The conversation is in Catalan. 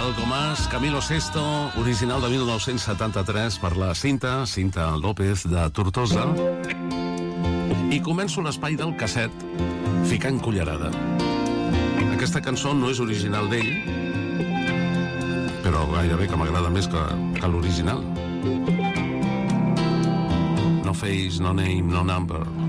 Gomàs, Camilo Sesto, original de 1973 per la Cinta López de Tortosa. I començo l'espai del casset ficant cullerada. Aquesta cançó no és original d'ell, però gairebé que m'agrada més que l'original. No face, no name, no number.